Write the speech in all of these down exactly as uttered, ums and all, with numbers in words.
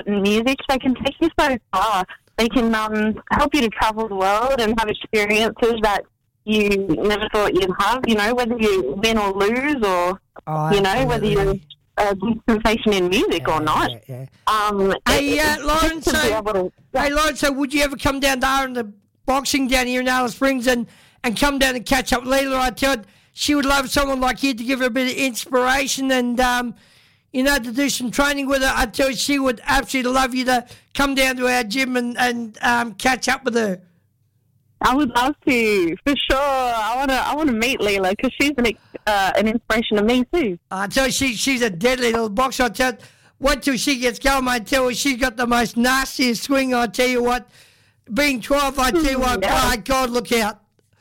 music, they can take you so far. They can um, help you to travel the world and have experiences that you never thought you'd have, you know, whether you win or lose or, oh, you know, whether you're a good sensation in music yeah, or not. Yeah, yeah. Um, hey, it, uh, Lauren, so, to, yeah. hey, Lauren, so would you ever come down there in the boxing down here in Alice Springs and, and come down and catch up with Leila? I tell you, she would love someone like you to give her a bit of inspiration and, um, you know, to do some training with her. I tell you, she would absolutely love you to come down to our gym and, and um, catch up with her. I would love to, for sure. I want to I want to meet Leila because she's an, uh, an inspiration to me too. I tell you, she, she's a deadly little boxer. I tell you, wait till she gets going, I tell you, she's got the most nastiest swing, I tell you what. Being twelve, I tell you what, yeah. my God, look out.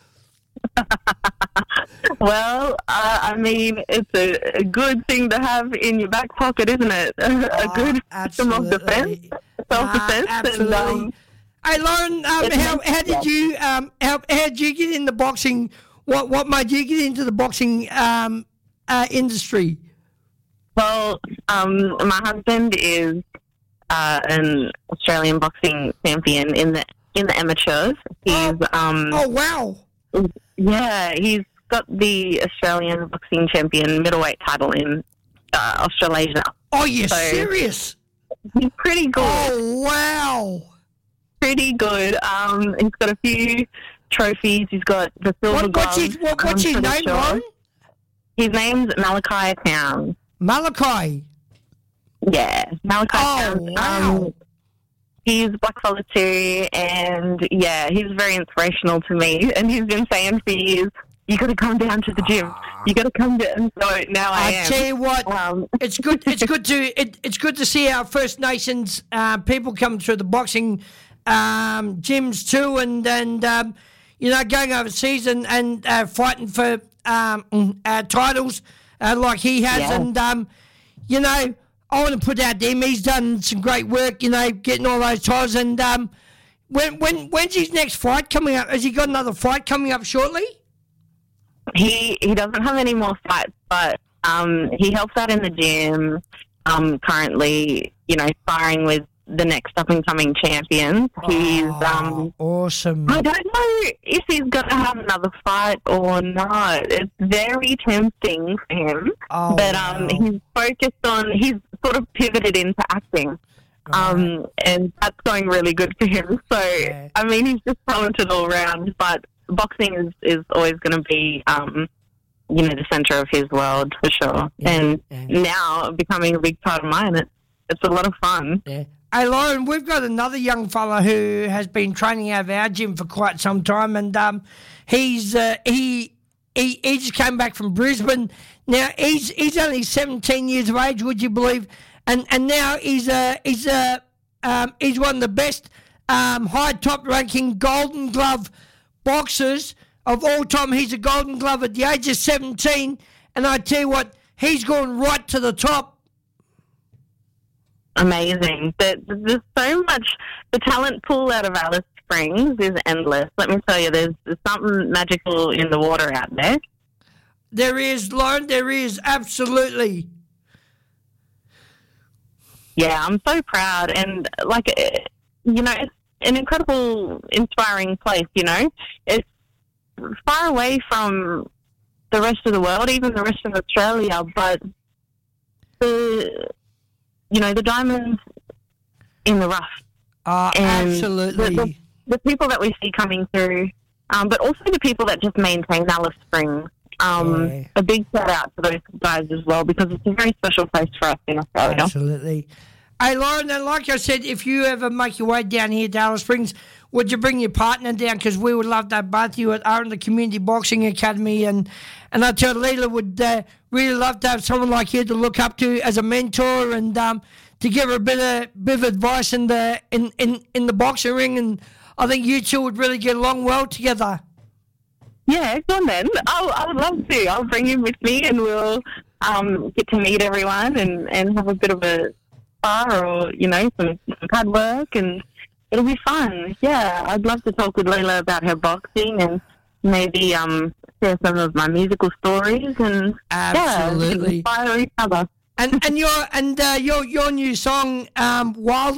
Well, uh, I mean, it's a, a good thing to have in your back pocket, isn't it? A, oh, a good system of defense, self-defense. Uh, absolutely. And, um, hey, Lauren, um, how, how did you um, how, how did you get into boxing? What what made you get into the boxing um, uh, industry? Well, um, my husband is uh, an Australian boxing champion in the in the amateurs. He's oh, um, oh wow. Yeah, he's got the Australian boxing champion middleweight title in uh, Australasia. Oh, you're so serious? He's pretty good. Oh, wow. Pretty good. Um, he's got a few trophies. He's got the silver what, what's glove. His, what, what's his name, sure. Ron? His name's Malachi Towns. Malachi? Yeah, Malachi oh, Towns. Wow. Um, He's blackfellow too, and yeah, he's very inspirational to me. And he's been saying for years, "You got to come down to the gym. You got to come down." So now I, I am. tell you what, um, it's good. It's good to it, it's good to see our First Nations uh, people come through the boxing um, gyms too, and and um, you know going overseas and and uh, fighting for um, uh, titles uh, like he has, yeah. and um, you know. I want to put out there, he's done some great work, you know, getting all those titles. And um, when when when's his next fight coming up? Has he got another fight coming up shortly? He he doesn't have any more fights, but um, he helps out in the gym. Um, currently, you know, sparring with the next up and coming champions. He's oh, um, awesome. I don't know if he's going to have another fight or not. It's very tempting for him, oh, but um, wow. he's focused on. He's sort of pivoted into acting, right. um, and that's going really good for him. So yeah. I mean, he's just talented all around. But boxing is is always going to be. Um, you know, the centre of his world for sure. Yeah, and yeah. now becoming a big part of mine, it's, it's a lot of fun. Yeah. Hey, Lauren, we've got another young fella who has been training out of our gym for quite some time, and um, he's uh, he, he he just came back from Brisbane. Now he's he's only seventeen years of age, would you believe? And and now he's uh, he's uh, um, he's one of the best um, high top ranking Golden Glove boxers of all time. He's a Golden Glove at the age of seventeen, and I tell you what, he's gone right to the top. Amazing. There, there's so much, the talent pool out of Alice Springs is endless. Let me tell you, there's, there's something magical in the water out there. There is, Lauren, there is, absolutely. Yeah, I'm so proud. And, like, you know, it's an incredible, inspiring place, you know. It's far away from the rest of the world, even the rest of Australia, but the, you know, the diamonds in the rough. Oh, and absolutely. The, the, the people that we see coming through, um, but also the people that just maintain Alice Springs. Um, yeah. A big shout out to those guys as well, because it's a very special place for us in Australia. Absolutely. Hey, Lauren, and like I said, if you ever make your way down here to Alice Springs, would you bring your partner down? Because we would love to have both of you at our the Community Boxing Academy. And, and I tell Leila would uh, really love to have someone like you to look up to as a mentor and um, to give her a bit of, bit of advice in the, in, in, in the boxing ring. And I think you two would really get along well together. Yeah, go on then. I'll, I would love to. I'll bring him with me and we'll um, get to meet everyone and, and have a bit of a spar or, you know, some, some pad work, and it'll be fun. Yeah, I'd love to talk with Leila about her boxing and maybe um, share some of my musical stories and Absolutely. Yeah, inspire each other. And and your and uh, your your new song, um, Wild